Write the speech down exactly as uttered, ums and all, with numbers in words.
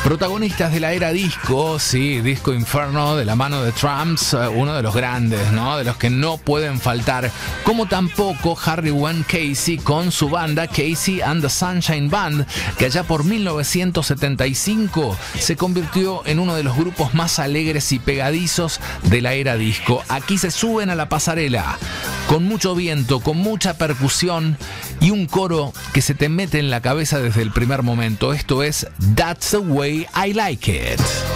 Protagonistas de la era disco, sí, Disco Inferno de la mano de Tramps, uno de los grandes, ¿no? De los que no pueden faltar, como tampoco Harry Wayne Casey con su banda Casey and the Sunshine Band, que allá por mil novecientos setenta y cinco se convirtió en uno de los grupos más alegres y pegadizos de la era disco. Aquí se suben a la pasarela con mucho viento, con mucha percusión y un coro que se te mete en la cabeza desde el primer momento. Esto es That's the Way I Like It.